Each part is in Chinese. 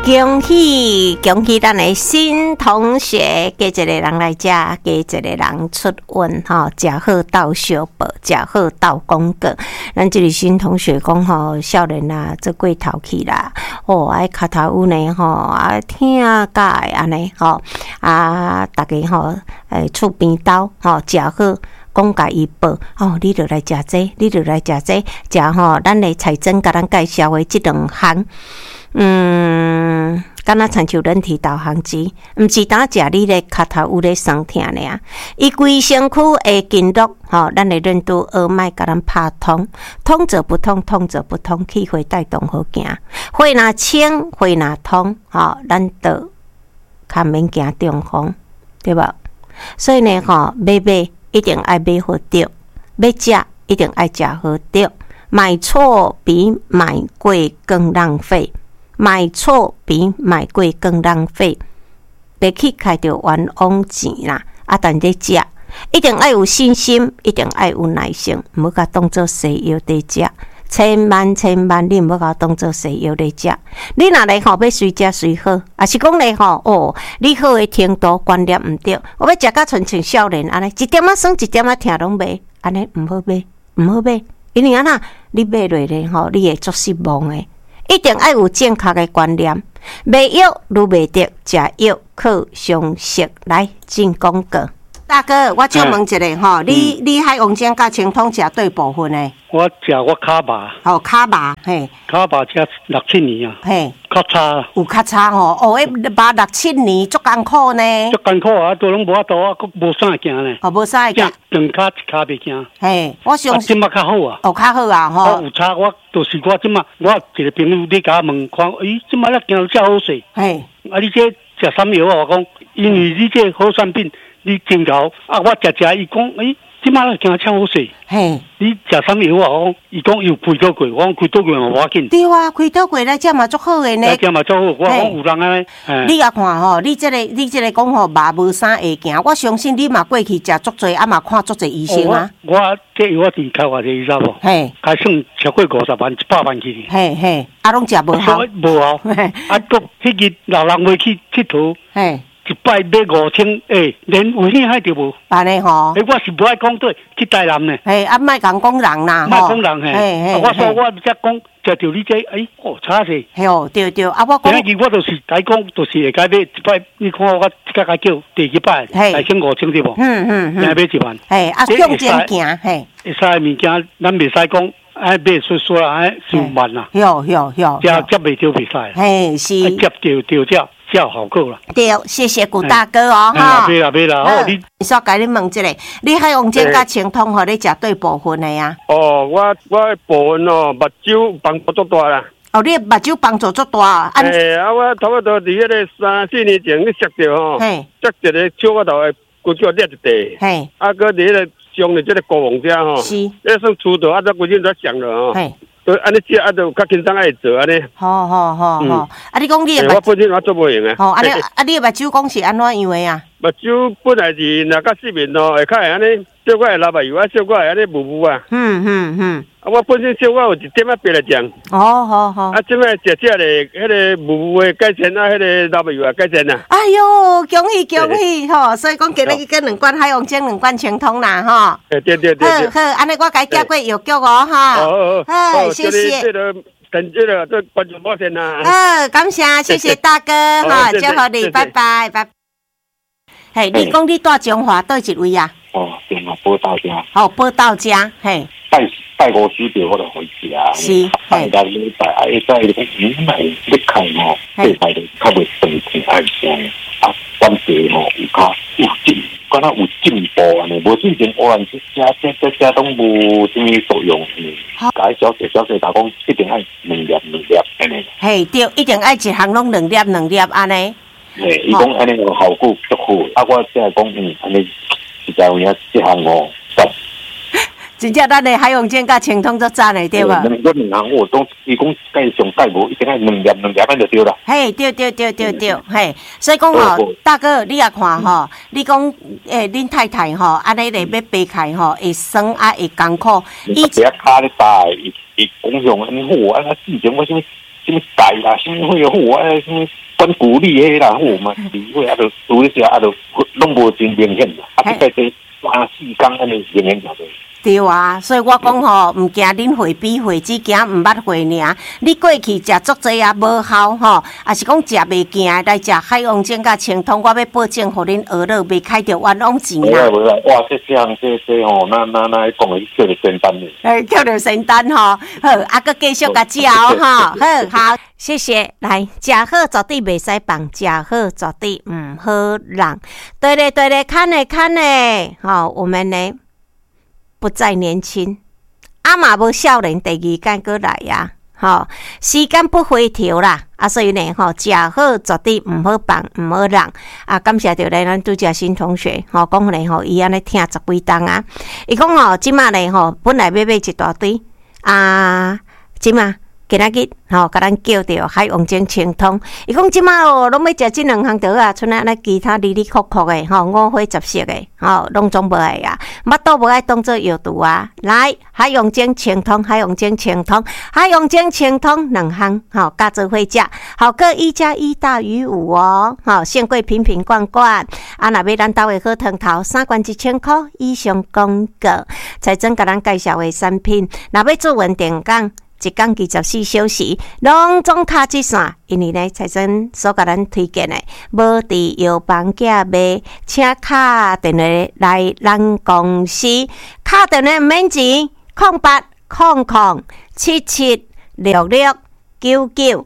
恭喜恭喜咱的新同学，加一个人来遮，加一个人出运吼，食好斗相报，食好斗功过。咱这个新同学讲吼，少年啊，做过头去啦，爱脚头有呢吼，听教安尼吼，大家吼，厝边斗吼，食好。讲甲伊报你著来食这，你著来食这，食吼，咱的财政甲咱介绍的即两项，敢若亲像人体导航机，毋是单食你的脚头有咧酸痛尔，伊规身躯的经络咱的任督二脉甲咱拍通，通则不通，通则不通，气血带动好行，血若清，血若通，咱就较免惊中风，对吧？所以呢，买一定爱买好着，要食一定爱食好着。买错比买贵更浪费，买错比买贵更浪费。别去开着冤枉钱啦！但你食一定爱有信心，一定爱有耐心，唔好甲当做西药在食。千万你唔好甲当做西药在食。你若来要随食随好，也是讲咧你好的程度观念唔对，我要食甲纯像少年安尼，一点仔酸一点仔疼拢买，安尼唔好买，唔好买，因为你买落咧你会足失望的。一定爱有正确的观念，卖药愈卖得，食药靠常识来进广告。大哥，我就问一下你海王精甲清通食对部分的？ 我食我卡巴。 卡巴，嘿。 卡巴吃6-7年啊。嘿。较差。有较差迄肉6-7年足艰苦呢。 足艰苦都拢无法度佫无啥行呢。 无啥行。 两骹一骹袂行。 嘿，我相信。 即马较好啊。 较好啊有差，我就是我即马，我一个朋友你甲我问看，即马咧行遮好势。嘿。你这食啥药啊？我讲，因为你这好产品。你真搞我食，伊讲，即马咧行超好势。嘿，你食啥药啊？我讲，伊讲有开刀过，我讲开刀过嘛无要紧。对啊，开刀过来食嘛足好诶呢。来食嘛足好，我讲有人安尼。你也看你这个讲肉无啥会行，我相信你嘛过去食足侪，嘛看足侪医生啊。我这药我伫开偌济，你知无？嘿，开算超过50万、100万去。嘿，拢食无好。无好。搁迄日老人袂去佚佗。嘿。一摆买5000，连卫生海都无。安尼我是不爱讲对，去台南呢。莫讲讲人啦，莫讲人我说我只讲，食着你这，差势。对，我讲。今日我就是甲伊讲，就是会甲买一摆，你看我甲叫第几摆，4500对无？今买1万。向前行，会使物件，咱袂使讲。买说啦，10万啦。接袂着袂使。嘿，是。接着这。较好够了，对，谢谢古大哥买啦，你煞甲你问一下，你海王精甲清通互你食对部分的呀？ 我部分目睭帮助足大啦。 你目睭帮助足大。 我差不多伫迄个3-4年前去摔着摔一个手骨头的骨脚裂一地。搁伫迄个伤的这个国王遮是，那算出道再规日才上了对，安尼食就较轻松爱做安尼。好。你讲你的我本身我做无用诶。 安尼你的目睭讲是安怎样诶啊？ 目睭本来是若较失明会较会安尼，小可会流目油小可会安尼雾啊。我本身小可有一点白来讲。好。即摆食咧，迄个雾的改善迄个流目油改善啦。 哎哟，恭喜所以讲今日跟2罐海王精2罐清通啦对。 好，安尼我甲寄过药局好，谢谢。 这个都关注我先啦。 感谢大哥祝福你，拜拜。嘿，你讲你住中华倒一位啊？ 中华报道家。 报道家，嘿。 拜五时着我就回去啊。 是。 拜到礼拜，再你看礼拜就较袂长期爱上关节有进，敢若有进步安尼，无之前我这拢无什么作用。甲伊小姐打讲，一定爱2粒安尼。 嘿，对，一定爱一项拢2粒安尼。 嘿，伊讲安尼有效果足好，我只系讲安尼实在有影这项真正咱的海王精甲清通足赞的，对吧？ 2项我都伊讲介上介无，一定爱2粒安就对啦。 嘿，对，嘿，所以讲大哥你也看你讲恁太太安尼咧要掰开会酸会艰苦。 伊只骹咧打，伊讲上安尼好，之前我什么什么钙啦，什么会好什么关谷粒迄啦好嘛，是会都有一些都拢无真明显啦，大概3-4天安尼明显就对。 对啊，所以我讲吼，唔惊恁会比会只惊唔捌会尔。你过去食足济啊无效吼，也是讲食袂惊来食海王精甲清通，我要保证互恁学了袂开着冤枉钱啦。 袂啦，哇，这吼，那讲的叫做仙丹呢。 叫做仙丹吼，好，啊，佮继续甲食吼，好，谢谢。来，食好绝对袂使放，食好绝对唔好让。对咧，看咧，好，我们呢？不再年轻，嘛无少年，第二间过来呀，时间不回头啦，所以呢，食好绝对唔好放，唔好让感谢着咱拄则新同学，讲呢，伊安尼听10几档啊，伊讲即马呢，本来要买一大堆即马。今仔日甲咱叫着海王精清通，伊讲即马拢要食即2项倒啊，剩啊那其他里里扣扣的五花杂色的拢总无爱啊，乜都无爱当做药毒啊。来，海王精清通，2项加做伙食，好个1+1大于5哦，现贵瓶瓶罐罐若要咱兜的好汤头，3罐1000块以上公告，才真甲咱介绍的产品，若要做稳定讲。1天24小时，拢总卡一线，因为呢，财神所甲咱推荐的，无伫药房价卖，请打电话来咱公司，打电话免钱，0800776699，0800227269，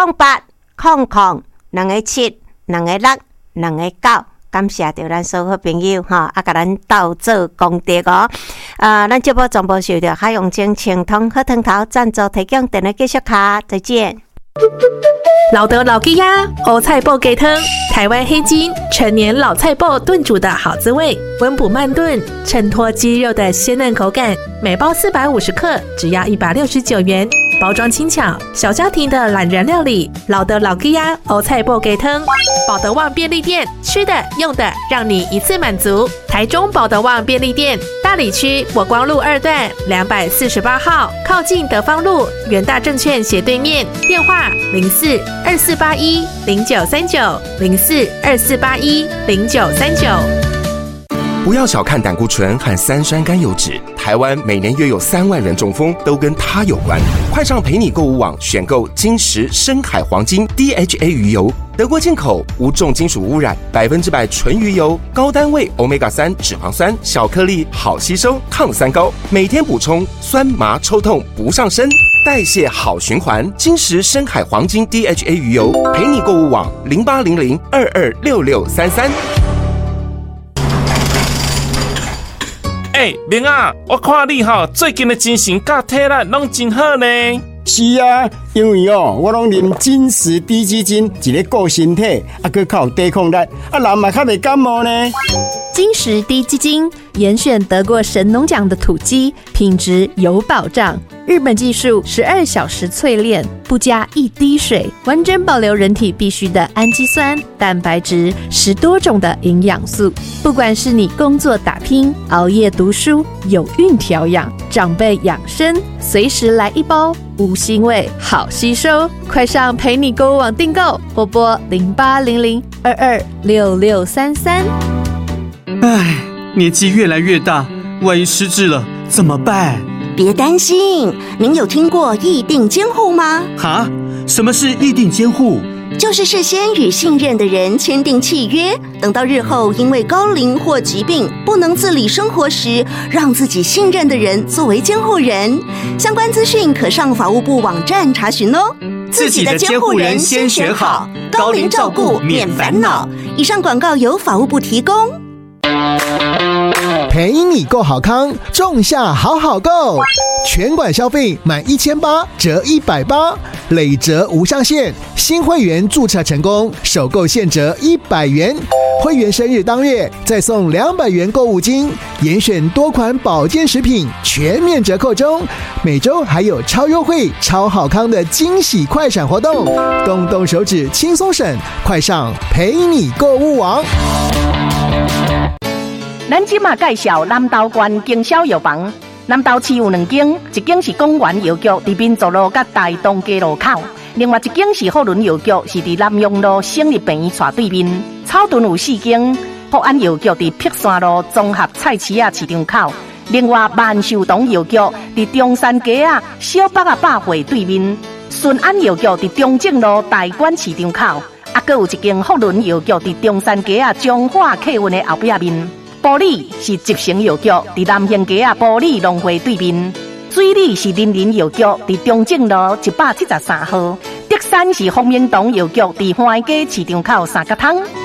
感谢着咱所有好朋友甲咱斗做功德哦。咱节目全部受到海王精清通好汤头赞助提供，电话继续卡，再见。 老德老鸡鸭欧菜脯鸡汤，台湾黑金陈年老菜脯炖煮的好滋味，温补慢炖，衬托鸡肉的鲜嫩口感。每包450克，只要169元。包装轻巧，小家庭的懒人料理。老德老鸡鸭欧菜脯鸡汤，保德旺便利店，吃的用的让你一次满足。台中保德旺便利店，大里区国光路2段248号，靠近德芳路元大证券斜对面。电话04-2481-0939，04-2481-0939。 不要小看胆固醇和3酸甘油酯，台湾每年约有3万人中风，都跟它有关。快上陪你购物网选购金石深海黄金 DHA 鱼油，德国进口，无重金属污染，100%纯鱼油，高单位 Omega-3 脂肪酸，小颗粒，好吸收，抗三高，每天补充，酸麻抽痛不上身，代谢好循环。金石深海黄金 DHA 鱼油，陪你购物网0800226633。 明啊，我看你最近的精神甲体力拢真好呢。 是啊，因为我拢啉金石低基金，一个顾身体，佮较有抵抗力，人嘛较袂感冒呢。 金石低基金严选得过神农奖的土鸡，品质有保障。日本技术12小时淬炼，不加1滴水，完整保留人体必需的氨基酸、蛋白质，10多种的营养素。不管是你工作打拼、熬夜读书、有孕调养、长辈养生，随时来一包，无腥味，好吸收。快上陪你购物网订购，或拨0800226633。 唉，年纪越来越大，万一失智了怎么办？ 别担心，您有听过议定监护吗？ 哈？什么是议定监护？ 就是事先与信任的人签订契约，等到日后因为高龄或疾病不能自理生活时，让自己信任的人作为监护人。相关资讯可上法务部网站查询哦。 自己的监护人先选好，高龄照顾免烦恼。 以上广告由法务部提供。 陪你购好康，仲夏好好购，全馆消费满1800折180，累折无上限。新会员注册成功，首购现折100元。会员生日当月再送200元购物金，严选多款保健食品全面折扣中。每周还有超优惠、超好康的惊喜快闪活动，动动手指轻松省，快上陪你购物网。 咱即马介绍南投县经销药房。南投市有2间，一间是公园药局，伫民族路甲大东街路口； 另外一间是福伦药局，是伫南阳路省立病院斜对面。草屯有4间，福安药局伫碧山路综合菜市仔市场口。另外万寿堂药局伫中山街小北百货对面。顺安药局伫中正路大馆市场口。搁有一间福伦药局伫中山街中华客运的后壁面。埔里是集成药局伫南兴街埔里农会对面。水里是林林药局伫中正路173号。德山是丰明堂药局伫花街市场口3角汤。